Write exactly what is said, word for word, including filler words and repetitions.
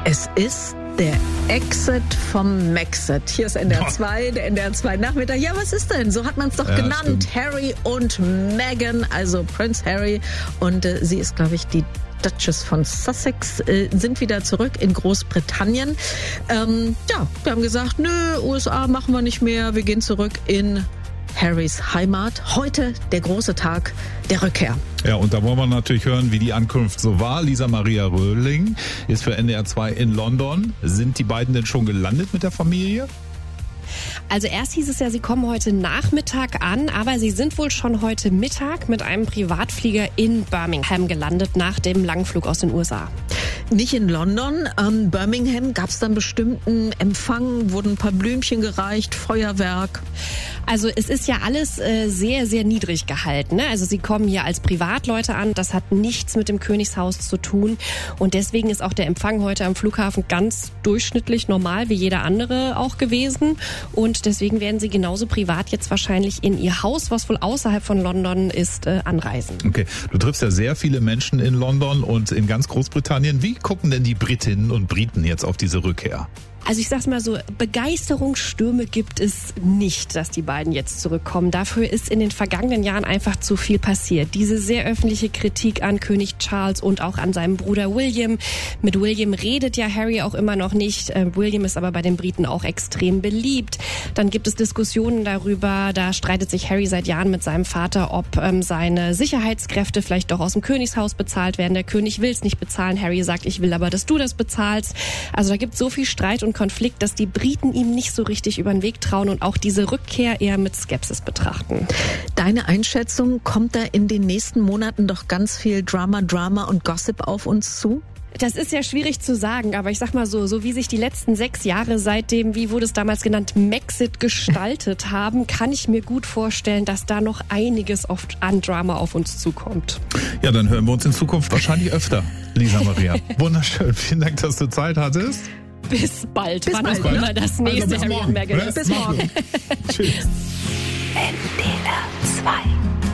Es ist der Exit vom Maxit. Hier ist N D R zwei, der N D R zwei Nachmittag. Ja, was ist denn? So hat man es doch ja, genannt. Stimmt. Harry und Meghan, also Prince Harry. Und äh, sie ist, glaube ich, die Duchess von Sussex, äh, sind wieder zurück in Großbritannien. Ähm, ja, wir haben gesagt, nö, U S A machen wir nicht mehr. Wir gehen zurück in Harrys Heimat. Heute der große Tag der Rückkehr. Ja, und da wollen wir natürlich hören, wie die Ankunft so war. Lisa Maria Röhling ist für N D R zwei in London. Sind die beiden denn schon gelandet mit der Familie? Also erst hieß es ja, sie kommen heute Nachmittag an, aber sie sind wohl schon heute Mittag mit einem Privatflieger in Birmingham gelandet nach dem Langflug aus den U S A. Nicht in London, ähm, Birmingham gab es dann bestimmten Empfang, wurden ein paar Blümchen gereicht, Feuerwerk. Also es ist ja alles äh, sehr, sehr niedrig gehalten. Ne? Also sie kommen hier als Privatleute an, das hat nichts mit dem Königshaus zu tun und deswegen ist auch der Empfang heute am Flughafen ganz durchschnittlich normal wie jeder andere auch gewesen und deswegen werden sie genauso privat jetzt wahrscheinlich in ihr Haus, was wohl außerhalb von London ist, äh, anreisen. Okay, du triffst ja sehr viele Menschen in London und in ganz Großbritannien. Wie gucken denn die Britinnen und Briten jetzt auf diese Rückkehr? Also ich sag's mal so, Begeisterungsstürme gibt es nicht, dass die beiden jetzt zurückkommen. Dafür ist in den vergangenen Jahren einfach zu viel passiert. Diese sehr öffentliche Kritik an König Charles und auch an seinem Bruder William. Mit William redet ja Harry auch immer noch nicht. William ist aber bei den Briten auch extrem beliebt. Dann gibt es Diskussionen darüber, da streitet sich Harry seit Jahren mit seinem Vater, ob ähm, seine Sicherheitskräfte vielleicht doch aus dem Königshaus bezahlt werden. Der König will's nicht bezahlen. Harry sagt, ich will aber, dass du das bezahlst. Also da gibt's so viel Streit und Konflikt, dass die Briten ihm nicht so richtig über den Weg trauen und auch diese Rückkehr eher mit Skepsis betrachten. Deine Einschätzung, kommt da in den nächsten Monaten doch ganz viel Drama, Drama und Gossip auf uns zu? Das ist ja schwierig zu sagen, aber ich sag mal so, so wie sich die letzten sechs Jahre seitdem, wie wurde es damals genannt, Maxit gestaltet haben, kann ich mir gut vorstellen, dass da noch einiges oft an Drama auf uns zukommt. Ja, dann hören wir uns in Zukunft wahrscheinlich öfter, Lisa Maria. Wunderschön, vielen Dank, dass du Zeit hattest. Bis bald. Bis Wann bald. auch immer das nächste also Harry und Meghan ist. Bis morgen. Tschüss. N D R zwei